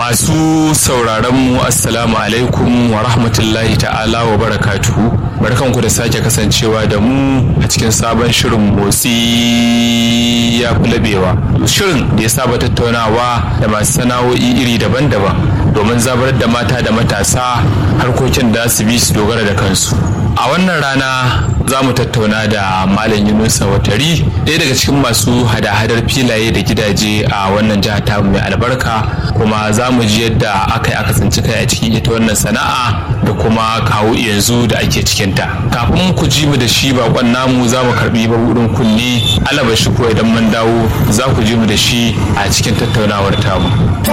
Masu sauraron mu assalamu alaikum wa rahmatullahi ta'ala wa barakatuhu. Barkanku da sake kasancewa da mu a cikin sabon shirin motsi ya fi labewa. Shirin da ya saba tattaunawa da masu sana'o'i iri daban-daban domin zabarar da mata da matasa harkokin da su bi su dogara da kansu. A wannan rana za mu tattauna da Malam Yunusa Watari, ɗaya daga cikin masu hada-hadar filaye da gidaje a wannan jiha ta mai albarka, kuma za mu ji yadda aka tsinci kai a cikin ita wannan sana'a da kuma kawo yanzu da ake cikinta. Kafin ku ji mu da shi bakon namu za mu karɓi mabuɗin kunne, alaba shi ko idan mun dawo za ku ji mu da shi a cikin tattaunawar tamu.